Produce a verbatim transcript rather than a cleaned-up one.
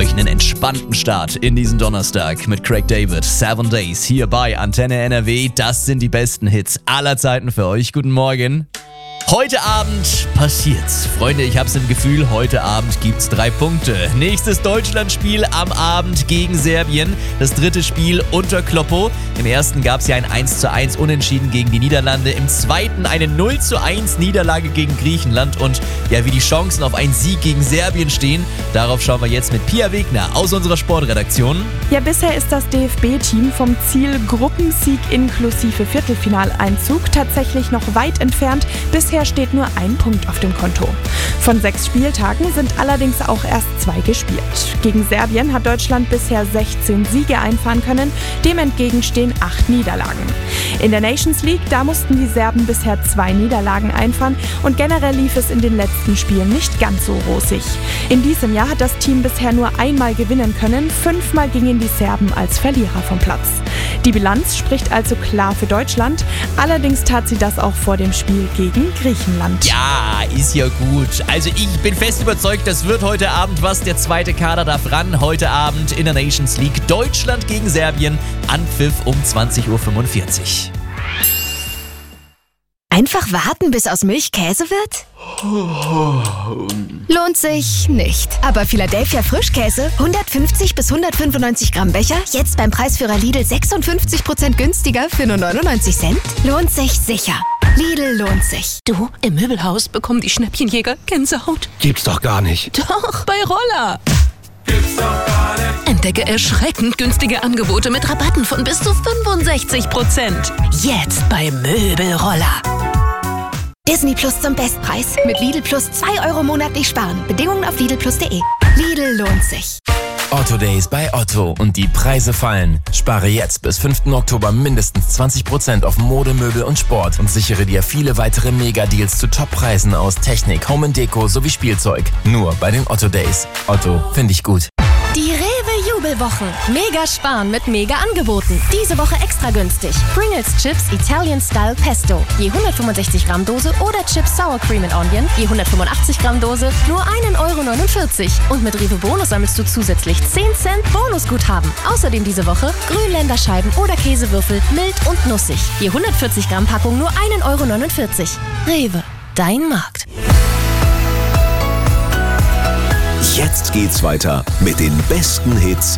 euch einen entspannten Start in diesen Donnerstag mit Craig David. Seven Days hier bei Antenne N R W. Das sind die besten Hits aller Zeiten für euch. Guten Morgen. Heute Abend passiert's. Freunde, ich hab's im Gefühl, heute Abend gibt's drei Punkte. Nächstes Deutschlandspiel am Abend gegen Serbien. Das dritte Spiel unter Kloppo. Im ersten gab's ja ein eins zu eins Unentschieden gegen die Niederlande. Im zweiten eine null zu eins Niederlage gegen Griechenland. Und ja, wie die Chancen auf einen Sieg gegen Serbien stehen, darauf schauen wir jetzt mit Pia Wegner aus unserer Sportredaktion. Ja, bisher ist das D F B-Team vom Ziel Gruppensieg inklusive Viertelfinaleinzug tatsächlich noch weit entfernt. Bisher steht nur ein Punkt auf dem Konto. Von sechs Spieltagen sind allerdings auch erst zwei gespielt. Gegen Serbien hat Deutschland bisher sechzehn Siege einfahren können, dem entgegenstehen acht Niederlagen. In der Nations League, da mussten die Serben bisher zwei Niederlagen einfahren und generell lief es in den letzten Spielen nicht ganz so rosig. In diesem Jahr hat das Team bisher nur einmal gewinnen können, fünfmal gingen die Serben als Verlierer vom Platz. Die Bilanz spricht also klar für Deutschland, allerdings tat sie das auch vor dem Spiel gegen Griechenland. Ja, ist ja gut. Also ich bin fest überzeugt, das wird heute Abend was. Der zweite Kader darf ran. Heute Abend in der Nations League Deutschland gegen Serbien. Anpfiff um zwanzig Uhr fünfundvierzig. Einfach warten, bis aus Milch Käse wird? Lohnt sich nicht. Aber Philadelphia Frischkäse, hundertfünfzig bis hundertfünfundneunzig Gramm Becher, jetzt beim Preisführer Lidl sechsundfünfzig Prozent günstiger für nur neunundneunzig Cent? Lohnt sich sicher. Lidl lohnt sich. Du, im Möbelhaus bekommen die Schnäppchenjäger Gänsehaut. Gibt's doch gar nicht. Doch, bei Roller. Gibt's doch gar nicht. Entdecke erschreckend günstige Angebote mit Rabatten von bis zu fünfundsechzig Prozent. Jetzt bei Möbelroller. Disney Plus zum Bestpreis. Mit Lidl Plus zwei Euro monatlich sparen. Bedingungen auf lidl plus punkt de. Lidl lohnt sich. Otto Days bei Otto und die Preise fallen. Spare jetzt bis fünften Oktober mindestens zwanzig Prozent auf Mode, Möbel und Sport und sichere dir viele weitere Mega-Deals zu Top-Preisen aus Technik, Home and Deko sowie Spielzeug. Nur bei den Otto Days. Otto, finde ich gut. Die Rewe-Jubelwochen. Mega sparen mit Mega-Angeboten. Diese Woche extra günstig. Pringles Chips Italian Style Pesto. Je hundertfünfundsechzig Gramm Dose oder Chips Sour Cream and Onion. Je hundertfünfundachtzig Gramm Dose. Nur ein Euro neunundvierzig. Und mit Rewe Bonus sammelst du zusätzlich zehn Cent Bonusguthaben. Außerdem diese Woche Grünländerscheiben oder Käsewürfel mild und nussig. Je hundertvierzig Gramm Packung nur ein Euro neunundvierzig. Rewe, dein Markt. Jetzt geht's weiter mit den besten Hits